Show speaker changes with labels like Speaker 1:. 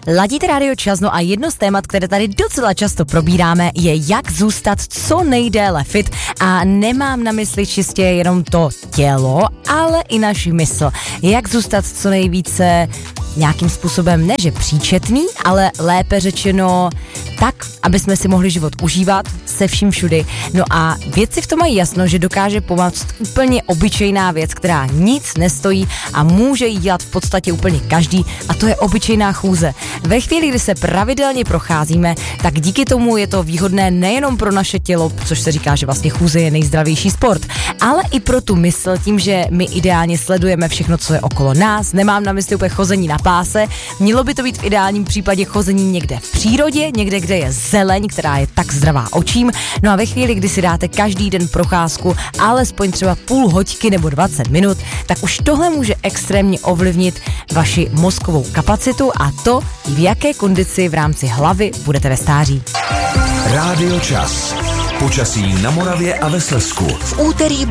Speaker 1: Ladíte Rádio Čas, no a jedno z témat, které tady docela často probíráme, je jak zůstat co nejdéle fit a nemám na mysli čistě jenom to tělo, ale i naši mysl. Jak zůstat co nejvíce nějakým způsobem, ne že příčetný, ale lépe řečeno tak, aby jsme si mohli život užívat se vším všudy. No a vědci v tom mají jasno, že dokáže pomoct úplně obyčejná věc, která nic nestojí a může jí dělat v podstatě úplně každý, a to je obyčejná chůze. Ve chvíli, kdy se pravidelně procházíme, tak díky tomu je to výhodné nejenom pro naše tělo, což se říká, že vlastně chůze je nejzdravější sport, ale i pro tu mysl, tím, že my ideálně sledujeme všechno, co je okolo nás. Nemám na mysli úplně chození na páse, mělo by to být v ideálním případě chození někde v přírodě, někde, kde je zeleň, která je tak zdravá očím. No a ve chvíli, kdy si dáte každý den procházku, alespoň třeba půl hoďky nebo 20 minut, tak už tohle může extrémně ovlivnit vaši mozkovou kapacitu a to, v jaké kondici v rámci hlavy budete ve stáří.
Speaker 2: Rádio Čas. Počasí na Moravě a ve Slezsku.
Speaker 3: V úterý